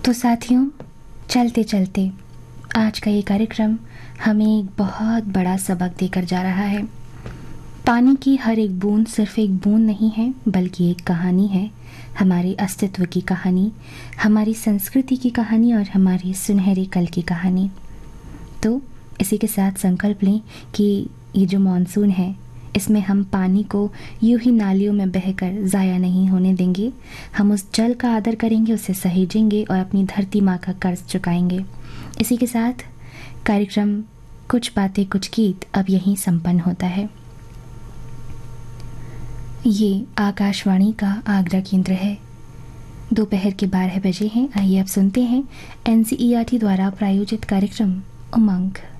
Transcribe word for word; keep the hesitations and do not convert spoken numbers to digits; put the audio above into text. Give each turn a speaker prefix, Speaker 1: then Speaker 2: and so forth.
Speaker 1: तो साथियों, चलते चलते आज का ये कार्यक्रम हमें एक बहुत बड़ा सबक देकर जा रहा है। पानी की हर एक बूंद सिर्फ एक बूंद नहीं है, बल्कि एक कहानी है। हमारे अस्तित्व की कहानी, हमारी संस्कृति की कहानी और हमारे सुनहरे कल की कहानी। तो इसी के साथ संकल्प लें कि ये जो मानसून है, इसमें हम पानी को यूं ही नालियों में बहकर ज़ाया नहीं होने देंगे। हम उस जल का आदर करेंगे, उसे सहेजेंगे और अपनी धरती माँ का कर्ज चुकाएंगे। इसी के साथ कार्यक्रम कुछ बातें कुछ गीत अब यहीं संपन्न होता है। ये आकाशवाणी का आगरा केंद्र है। दोपहर के बारह बजे हैं। आइए अब सुनते हैं N C E R T द्वारा प्रायोजित कार्यक्रम उमंग।